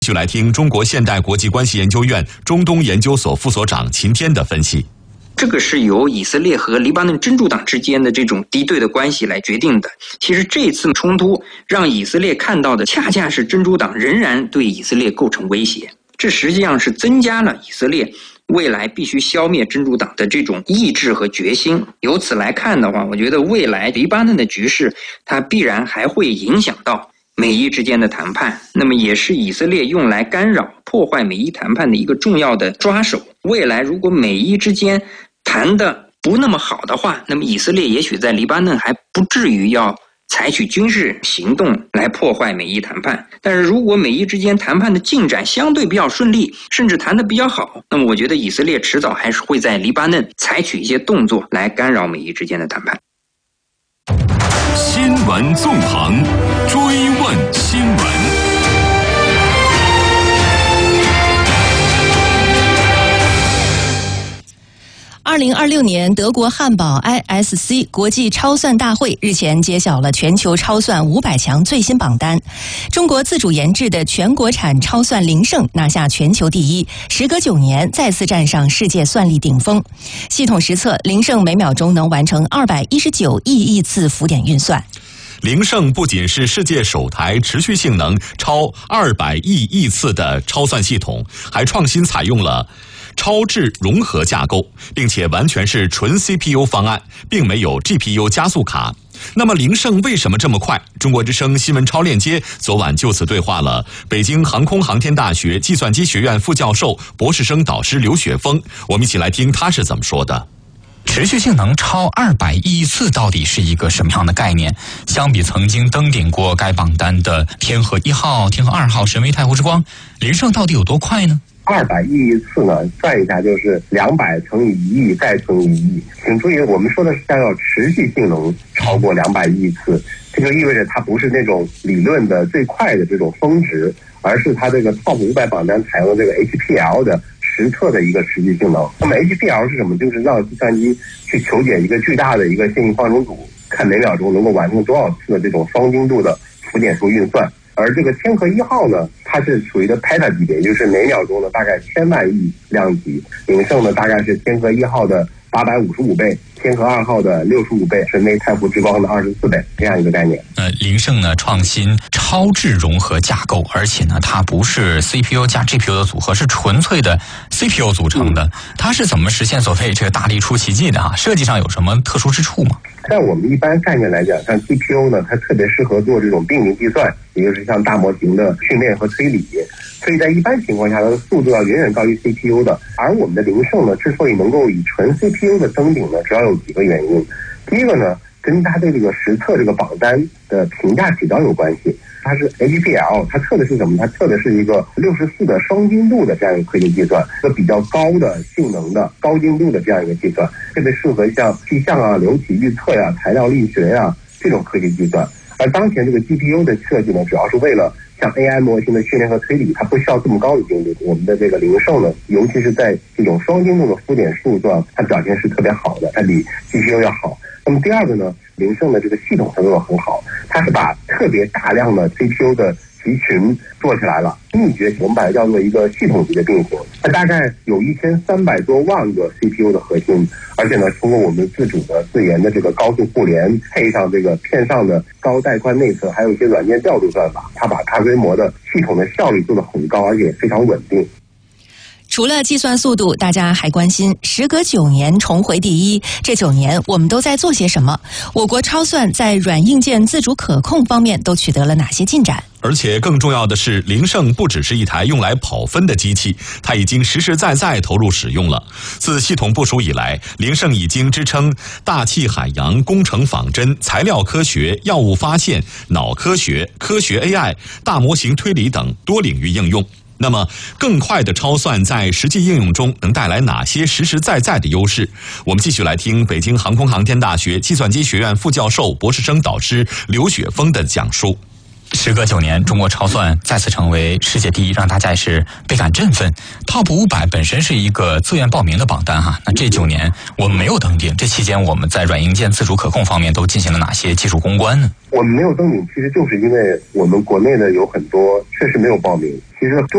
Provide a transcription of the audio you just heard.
继续来听中国现代国际关系研究院中东研究所副所长秦天的分析。 这个是由以色列和黎巴嫩真主党之间的这种敌对的关系来决定的。其实这次冲突让以色列看到的恰恰是真主党仍然对以色列构成威胁，这实际上是增加了以色列未来必须消灭真主党的这种意志和决心。由此来看的话，我觉得未来黎巴嫩的局势它必然还会影响到美伊之间的谈判，那么也是以色列用来干扰破坏美伊谈判的一个重要的抓手。未来如果美伊之间谈的不那么好的话，那么以色列也许在黎巴嫩还不至于要采取军事行动来破坏美伊谈判。但是如果美伊之间谈判的进展相对比较顺利，甚至谈得比较好，那么我觉得以色列迟早还是会在黎巴嫩采取一些动作来干扰美伊之间的谈判。 新闻纵横，追问新闻。 2026年德国汉堡 ISC 国际超算大会日前揭晓了全球超算500强最新榜单，中国自主研制的全国产超算灵胜拿下全球第一，时隔9年再次站上世界算力顶峰。系统实测，灵胜每秒钟能完成219亿次浮点运算。 灵胜不仅是世界首台持续性能超200亿次的超算系统，还创新采用了超智融合架构，并且完全是纯 CPU 方案，并没有 GPU 加速卡。那么灵胜为什么这么快？中国之声新闻超链接昨晚就此对话了北京航空航天大学计算机学院副教授、博士生导师刘雪峰，我们一起来听他是怎么说的。 持续性能超200亿次到底是一个什么样的概念？相比曾经登顶过该榜单的天河1号、天河2号、神威太湖之光，灵胜到底有多快呢 ？200亿次呢，算一下就是200乘以1亿再乘以1亿。请注意，我们说的是要持续性能超过200亿次，这就意味着它不是那种理论的最快的这种峰值，而是它这个 TOP 500榜单采用这个 HPL 的实测的一个持续性能。那么 HPL 是什么？就是让计算机去求解一个巨大的一个线性方程组，看每秒钟能够完成多少次的这种双精度的浮点数运算。而这个天河1号呢，它是属于的 Peta 级别，也就是每秒钟呢大概1000万亿量级。灵胜呢大概是天河1号的855倍，天河2号的65倍，神威太湖之光的24倍，这样一个概念。 灵胜呢创新超智融合架构，而且呢它不是 CPU 加 GPU 的组合，是纯粹的 CPU 组成的。它是怎么实现所谓这个大力出奇迹的设计上有什么特殊之处吗？ 在我们一般概念来讲，像 GPU 呢，它特别适合做这种并行计算，也就是像大模型的训练和推理。所以在一般情况下，它的速度要远远高于 CPU 的。而我们的灵胜呢，之所以能够以纯 CPU 的登顶呢，主要有几个原因。第一个呢，跟它对这个实测这个榜单的评价指标有关系。它是 HPL， 它测的是什么？它测的是一个64的双精度的这样一个科学计算，一个比较高的性能的高精度的这样一个计算，特别适合像气象啊、流体预测呀、材料力学呀这种科学计算。而当前这个 GPU 的设计呢，主要是为了像 AI 模型的训练和推理，它不需要这么高的精度。我们的这个灵胜呢，尤其是在这种双精度的浮点数算，它表现是特别好的，它比 GPU 要好。那么第二个呢，灵胜的这个系统操作很好，它是把特别大量的 CPU 的集群做起来了。秘诀我们把它叫做一个系统级的并行，它大概有1300多万个 CPU 的核心，而且呢，通过我们自主的自研的这个高速互联，配上这个片上的高带宽内测，还有一些软件调度算法，它把大规模的系统的效率做得很高，而且非常稳定。 除了计算速度，大家还关心时隔9年重回第一，这9年我们都在做些什么？我国超算在软硬件自主可控方面都取得了哪些进展？ 而且更重要的是，灵胜不只是一台用来跑分的机器，它已经实实在在投入使用了。自系统部署以来，灵胜已经支撑大气海洋、工程仿真、材料科学、药物发现、脑科学、科学 AI、大模型推理等多领域应用。那么更快的超算在实际应用中能带来哪些实实在在的优势？我们继续来听北京航空航天大学计算机学院副教授、博士生导师刘雪峰的讲述。 时隔9年，中国超算再次成为世界第一，让大家也是倍感振奋。Top 500本身是一个自愿报名的榜单哈，那这9年我们没有登顶，这期间我们在软硬件自主可控方面都进行了哪些技术攻关呢？ 我们没有登顶，其实就是因为我们国内的有很多确实没有报名。其实